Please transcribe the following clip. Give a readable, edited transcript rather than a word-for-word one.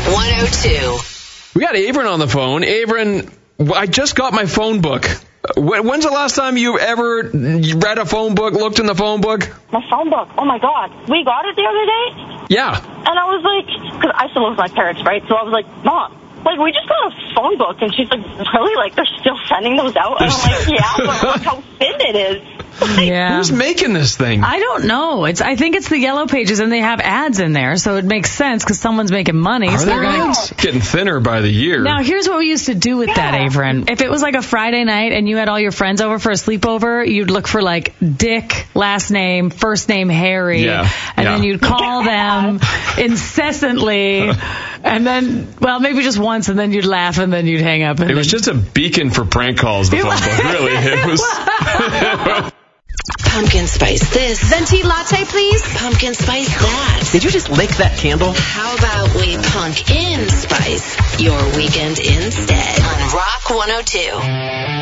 102. We got Avron on the phone. Avron, I just got my phone book. When's the last time you ever read a phone book, looked in the phone book? My phone book. Oh, my God. We got it the other day? Yeah. And I was like, because I still live with my parents, right? So I was like, Mom, like, we just got a phone book. And she's like, really? Like, they're still sending those out? And I'm like, yeah, but look how thin it is. Yeah. Who's making this thing? I don't know. I think it's the Yellow Pages, and they have ads in there, so it makes sense because someone's making money. Are so there ads? Getting thinner by the year. Now, here's what we used to do with that, Avron. If it was like a Friday night and you had all your friends over for a sleepover, you'd look for like Dick, last name, first name Harry, and then you'd call them incessantly, and then, well, maybe just once, and then you'd laugh, and then you'd hang up. And it was just a beacon for prank calls, the phone book, really. It was... Pumpkin spice this. Venti latte, please. Pumpkin spice that. Did you just lick that candle? How about we punk in spice your weekend instead on Rock 102.